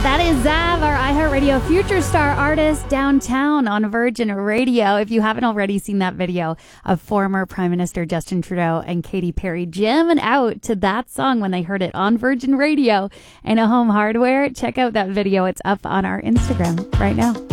That is Zav, our iHeartRadio Future Star artist, downtown on Virgin Radio. If you haven't already seen that video of former Prime Minister Justin Trudeau and Katy Perry jamming out to that song when they heard it on Virgin Radio in a Home Hardware, check out that video. It's up on our Instagram right now.